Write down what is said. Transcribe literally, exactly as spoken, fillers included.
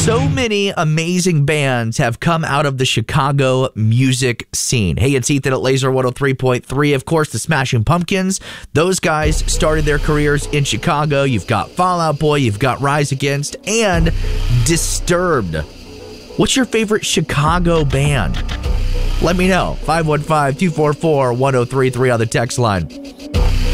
So many amazing bands have come out of the Chicago music scene. Hey, it's Ethan at Laser one oh three point three. Of course, the Smashing Pumpkins. Those guys started their careers in Chicago. You've got Fall Out Boy, you've got Rise Against, and Disturbed. What's your favorite Chicago band? Let me know. five one five, two four four, one oh three three on the text line.